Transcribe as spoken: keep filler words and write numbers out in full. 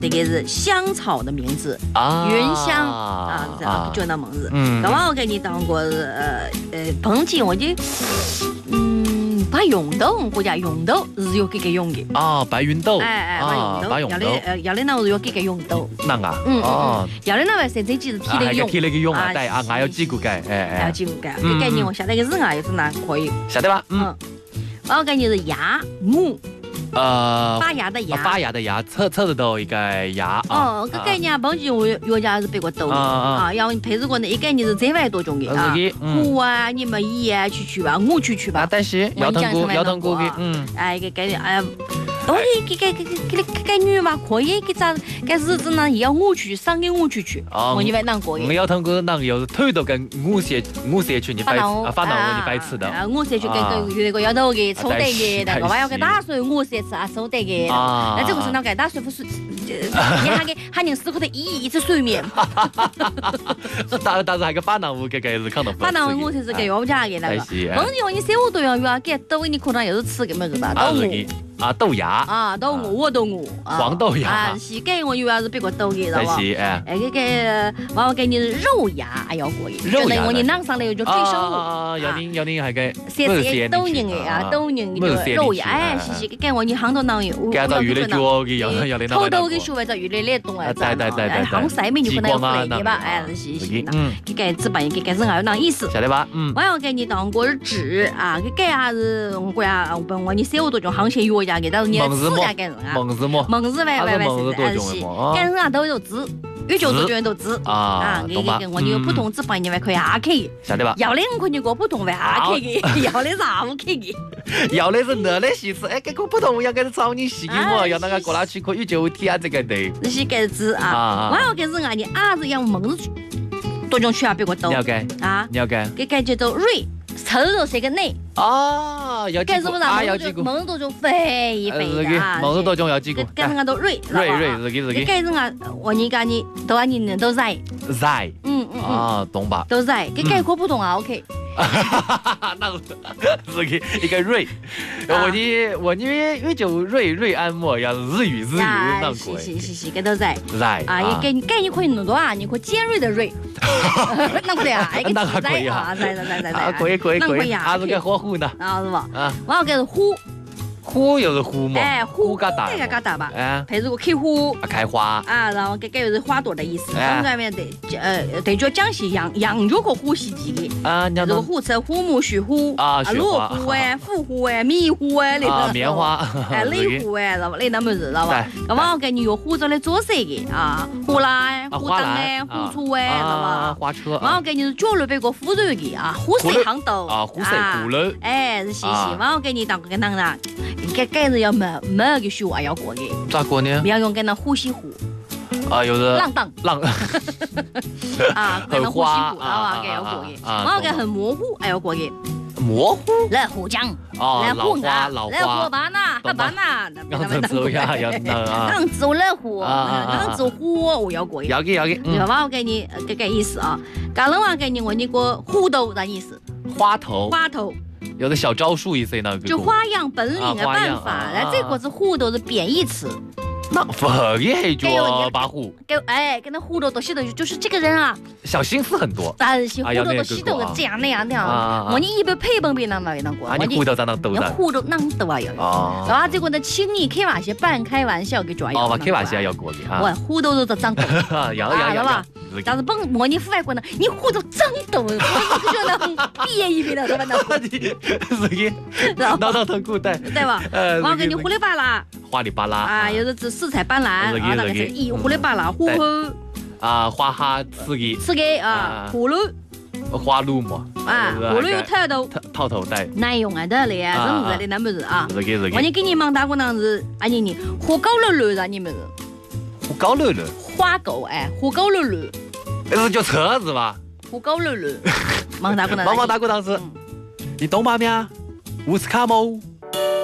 这个是香草的名字啊， 云香啊，是啊，就那么子。 嗯， 那么我给你当过呃呃碰见我就嗯把芸豆，我家芸豆是要给给用的。 啊，白芸豆。 哎哎， 啊， 白芸豆。要来呃要来那是要给给芸豆。 那个。 嗯嗯。要来那外生这几是提来用。 提来用啊，对啊，还要几个改，哎哎。 要几个改，这概念我下来个字啊，也是哪可以。 晓得吧？嗯。 我感觉是牙木。 呃， 发芽的芽， 发芽的芽，侧侧着头一个芽哦，这概念本身我药家是别个多的啊，然后配置过呢，一概念是这外多种的啊，胡啊、你们伊啊、去去吧，我去去吧， 但是腰疼过，腰疼过的，嗯， 哎，个概念哎。当然，给给给给给给女嘛，可以给咱给日子呢，也要我去，上给我去去。我以为难过。 我要通过那个有头都跟我社我社区你摆啊，发到我你摆吃的。 啊，我社区跟跟那个要头给抽得给，那个我要给打水，我社吃啊收得给。啊，那这个是那个打水不是，你还给还能四块的一一次水面。 但但是还个发囊屋给给是看到。 发囊屋我才是给要价给那个。问题我你生活都要有啊，给豆你可能又是吃个么子吧，豆腐。 啊，豆芽啊，豆腐我豆腐， 黄豆芽啊，是给我以为是别个豆的，知道吧？ 哎， 哎，给给，我给你肉芽，哎要过瘾， 肉芽， 我你拿上来就最收。 啊，要你要你还给， 是是抖音的啊，抖音的肉芽，哎，是是，给我你杭州那有， 给到鱼的脚给要要你偷偷给学会在鱼的脸动哎， 对对对对， 杭晒面就可能有累吧，哎，是是，嗯，给给纸板给给是俺那意思， 晓得吧？嗯， 我要给你当过纸啊，给给还是我呀，我我你生活多种行情药家给到你。 蒙字么？ 蒙字喂喂喂，是是，跟人家都有字，越叫多就人都字啊。给给给，我有普通字帮你们可以阿 K， 晓得吧？ 要的我可以过普通为阿 K 的，要的是阿五 K 的， 要的是那的西词，哎，这个普通要给他找你细给我，要那个过来去可以就提啊这个的。 那些个字啊，我要给人家的啊是要蒙字多种区啊，别个都。 了解啊，了解。 给感觉到瑞。抽肉是个内哦，要干什么啦？ 要几个？ 蒙多种肥一肥的啊， 蒙多种要几个？ 干人家都瑞瑞瑞是个是个。 干人家我你讲你都啊你都在在， 嗯嗯啊，懂吧？ 都在，给概括不懂啊 ，OK。 那是个一个瑞，我你我你越就瑞瑞安莫要日语日语那鬼。是是是是，个都在。 在啊，也给你概你可以弄多啊，你可尖锐的瑞。那不对啊，一个那还可以啊， 在在在在在， 可以可以可以， 啊是个火虎呢， 啊是吧？啊，我要给是虎， 虎又是虎嘛， 哎，虎嘎达， 嘎嘎达吧， 哎， 配这个开花， 开花啊，然后给给是花朵的意思，上面面对，呃，对叫江西羊羊肉和虎西鸡的，啊，这个虎吃虎母雪虎啊，罗虎哎，虎虎哎，米虎哎，那个棉花， 哎，雷虎哎，知道吧？那那么子知道吧？那我给你用虎子来做色的啊，虎啦，虎灯哎，虎车哎，知道吧？ 花车， 我给你是脚肉别个虎肉的啊，虎色杭豆啊，虎色虎肉， 哎，是谢谢，我给你当个啷啷。该该是要没没个学话要过的， 咋过呢？ 要用跟那呼吸呼啊，有的浪荡浪啊，跟那呼吸呼啊，该要过的，我该很模糊还要过的， 模糊来胡讲啊，老花老花， 来胡巴呐，巴巴呐， 让走呀要那让走来胡，让走胡我要过的， 要给要给， 对吧？我给你这个意思啊，刚刚我给你我那个虎头的意思， 花头花头。 有的小招数意思那个， 就花样本领的办法，来这个是虎都是贬义词。 那不也就把虎？ 给哎，跟那虎头都写的就是这个人啊， 小心思很多。 但是虎头都写的这样那样那样，我你一般配本别那么那过， 我你虎头在那抖的， 虎头那抖啊要。哦。然后这个呢，请你开玩笑，半开玩笑给抓。 哦，把开玩笑要过的啊。 我虎头都长抖。 要要要吧。 但是本模拟户外国呢，你虎头长抖，我就觉得憋一憋的，对吧？那是的，脑脑疼骨对， 对吧？呃，我给你胡里巴拉， 花里巴拉啊，有的是色彩斑斓啊，那个是一胡里巴拉，虎后啊，花哈刺激， 刺激啊，葫芦， 花露嘛， 啊，葫芦有套头， 套头带， 耐用啊的嘞，真是的，那么是啊。 是给是给。 我你给你忙大姑娘是，啊你你花高楼楼让你们是，花高楼楼， 花狗哎，花高楼楼， 那是叫车子吧？ 花高楼楼，忙大姑娘， 忙忙大姑娘是，你懂吗？咩？乌斯卡莫。